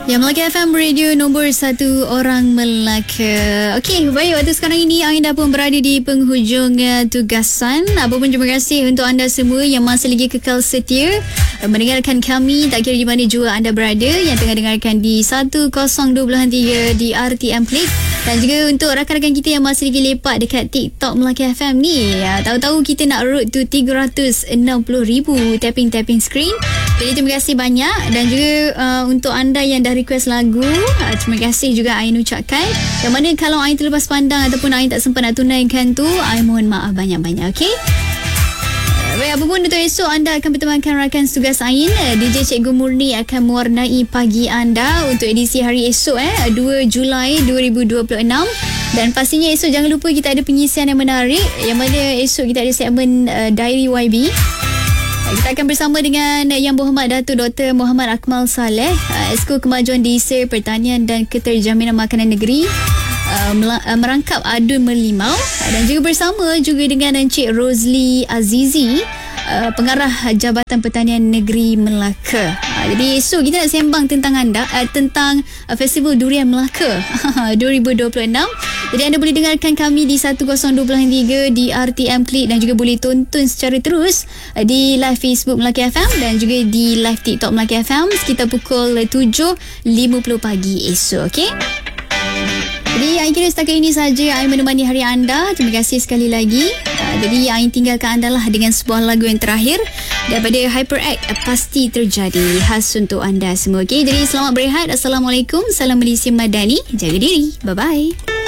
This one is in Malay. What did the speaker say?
Ya, Melaka FM Radio nombor 1 orang Melaka. Okey, baik, waktu sekarang ini Ain dah pun berada di penghujung tugasan. Apa pun terima kasih untuk anda semua yang masih lagi kekal setia mendengarkan kami, tak kira di mana jua anda berada, yang tengah dengarkan di 102.3 di RTM Klik. Dan juga untuk rakan-rakan kita yang masih lagi lepak dekat TikTok Melaka FM ni. Tahu-tahu kita nak road to 360,000 tapping screen. Jadi terima kasih banyak. Dan juga untuk anda yang dah request lagu, terima kasih juga Ain ucapkan. Yang mana kalau Ain terlepas pandang ataupun Ain tak sempat nak tunaikan tu, Ain mohon maaf banyak-banyak, okey? Baik, apa pun untuk esok anda akan bertemankan rakan tugas Ain. DJ Cikgu Murni akan mewarnai pagi anda untuk edisi hari esok 2 Julai 2026. Dan pastinya esok jangan lupa kita ada pengisian yang menarik, yang mana esok kita ada segmen Diary YB. Kita akan bersama dengan Yang Berhormat Datuk Dr. Muhammad Akmal Saleh, Esko Kemajuan Diser Pertanian dan Keterjaminan Makanan Negeri, merangkap adun merlimau. Dan juga bersama juga dengan Encik Rosli Azizi, Pengarah Jabatan Pertanian Negeri Melaka. Jadi esok kita nak sembang tentang tentang Festival Durian Melaka 2026. Jadi anda boleh dengarkan kami di 102.3 di RTM Klik, dan juga boleh tonton secara terus di live Facebook Melaka FM dan juga di live TikTok Melaka FM sekitar pukul 7.50 pagi esok. Okey? Jadi Ain kira setakat ini saja Ain menemani hari anda. Terima kasih sekali lagi. Jadi Ain tinggalkan anda lah dengan sebuah lagu yang terakhir daripada HyperX, Pasti Terjadi, khas untuk anda semua. Okey, jadi selamat berehat. Assalamualaikum. Salam Malaysia Madani. Jaga diri. Bye-bye.